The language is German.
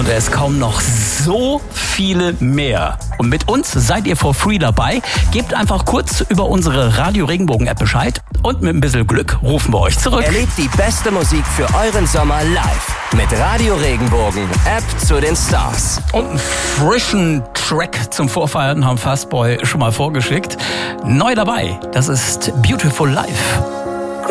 und es kommen noch so viele mehr. Und mit uns seid ihr for free dabei. Gebt einfach kurz über unsere Radio Regenbogen App Bescheid und mit ein bisschen Glück rufen wir euch zurück. Erlebt die beste Musik für euren Sommer live mit Radio Regenbogen, App zu den Stars. Und einen frischen Track zum Vorfeiern haben Fastboy schon mal vorgeschickt. Neu dabei, das ist Beautiful Life.